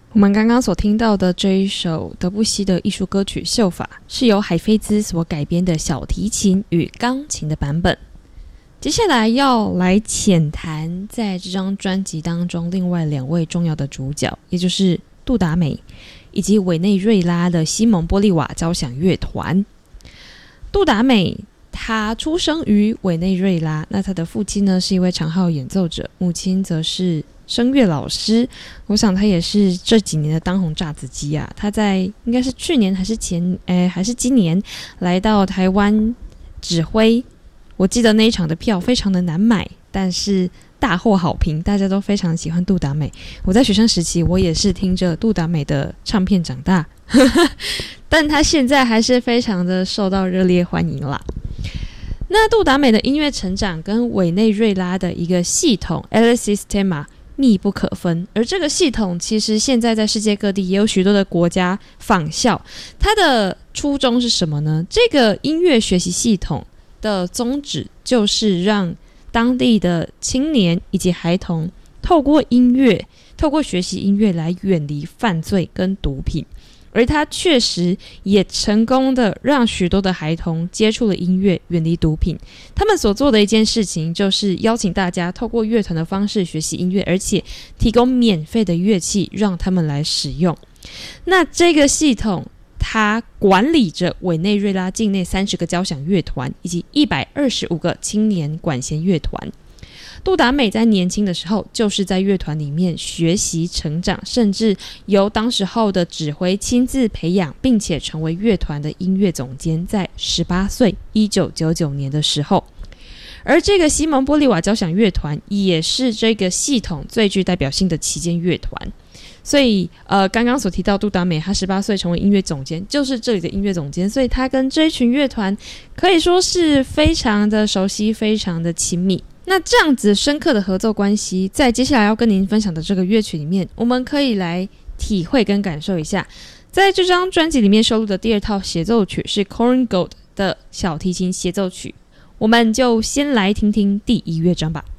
我们刚刚所听到的这一首德布西的艺术歌曲《秀法》是由海菲兹所改编的小提琴与钢琴的版本。接下来要来浅谈在这张专辑当中另外2位重要的主角，也就是杜达美以及委内瑞拉的西蒙波利瓦交响乐团。杜达美他出生于委内瑞拉，那他的父亲呢是一位长号演奏者，母亲则是声乐老师。我想他也是这几年的当红炸子鸡啊！他在应该是去年还是今年来到台湾指挥，我记得那一场的票非常的难买，但是大获好评，大家都非常喜欢杜达美。我在学生时期我也是听着杜达美的唱片长大但他现在还是非常的受到热烈欢迎啦。那杜达美的音乐成长跟委内瑞拉的一个系统 El Sistema 密不可分，而这个系统其实现在在世界各地也有许多的国家仿效。它的初衷是什么呢？这个音乐学习系统的宗旨就是让当地的青年以及孩童透过学习音乐来远离犯罪跟毒品，而他确实也成功的让许多的孩童接触了音乐，远离毒品。他们所做的一件事情就是邀请大家透过乐团的方式学习音乐，而且提供免费的乐器让他们来使用。那这个系统它管理着委内瑞拉境内30个交响乐团以及125个青年管弦乐团。杜达美在年轻的时候就是在乐团里面学习成长，甚至由当时候的指挥亲自培养，并且成为乐团的音乐总监，在18岁1999年的时候。而这个西蒙波利瓦交响乐团也是这个系统最具代表性的旗舰乐团。所以刚刚所提到杜达美他18岁成为音乐总监，就是这里的音乐总监，所以他跟这一群乐团可以说是非常的熟悉，非常的亲密。那这样子深刻的合作关系，在接下来要跟您分享的这个乐曲里面，我们可以来体会跟感受一下。在这张专辑里面收录的第2套协奏曲是 Corin Gold 的小提琴协奏曲，我们就先来听听第1乐章吧。